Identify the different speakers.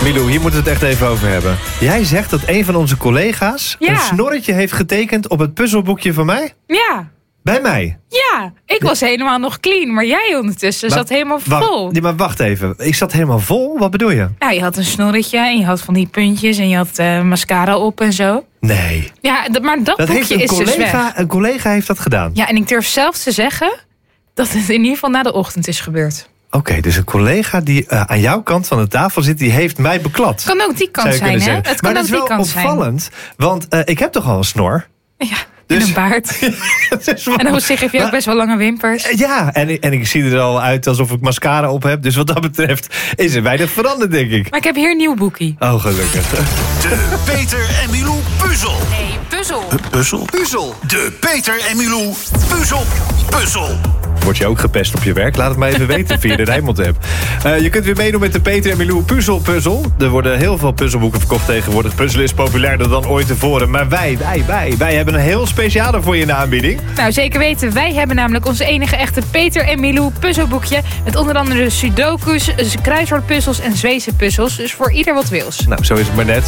Speaker 1: Milou, hier moeten we het echt even over hebben. Jij zegt dat een van onze collega's een snorretje heeft getekend op het puzzelboekje van mij?
Speaker 2: Ja.
Speaker 1: Bij mij?
Speaker 2: Ja, ik was helemaal nog clean, maar jij ondertussen zat helemaal vol.
Speaker 1: Maar wacht even, ik zat helemaal vol? Wat bedoel je?
Speaker 2: Nou, je had een snorretje en je had van die puntjes en je had mascara op en zo.
Speaker 1: Nee.
Speaker 2: Ja, maar dat boekje is dus weg.
Speaker 1: Een collega heeft dat gedaan?
Speaker 2: Ja, en ik durf zelfs te zeggen dat het in ieder geval na de ochtend is gebeurd.
Speaker 1: Oké, dus een collega die aan jouw kant van de tafel zit, die heeft mij beklad.
Speaker 2: Kan ook die kant zijn, hè? Het kan ook die kant zijn.
Speaker 1: Maar dat is wel opvallend, want ik heb toch al een snor?
Speaker 2: Ja. En een baard. En op zich heb je ook best wel lange wimpers.
Speaker 1: Ja, en ik zie er al uit alsof ik mascara op heb. Dus wat dat betreft is er weinig veranderd, denk ik.
Speaker 2: Maar ik heb hier een nieuw boekie.
Speaker 1: Oh, gelukkig.
Speaker 3: De Peter en Milou puzzel.
Speaker 2: Nee, puzzel.
Speaker 3: Puzzel? Puzzel. De Peter en Milou puzzel.
Speaker 1: Word je ook gepest op je werk? Laat het maar even weten via de Rijnmond-app. Je kunt weer meedoen met de Peter en Milou puzzel. Er worden heel veel puzzelboeken verkocht tegenwoordig. Puzzelen is populairder dan ooit tevoren. Maar wij hebben een heel speciale voor je in de aanbieding.
Speaker 2: Nou, zeker weten. Wij hebben namelijk onze enige echte Peter en Milou puzzelboekje. Met onder andere sudoku's, kruiswoordpuzzels en Zweedse puzzels. Dus voor ieder wat wils.
Speaker 1: Nou, zo is het maar net.